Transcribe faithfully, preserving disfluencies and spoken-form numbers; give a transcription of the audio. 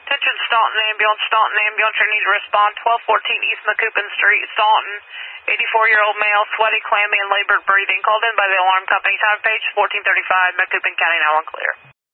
Attention Staunton ambulance, Staunton ambulance, you need to respond twelve fourteen East Macoupin Street, Staunton. eighty-four-year-old male, sweaty, clammy, and labored breathing. Called in by the alarm company. Time of page fourteen thirty-five, Macoupin County, now unclear.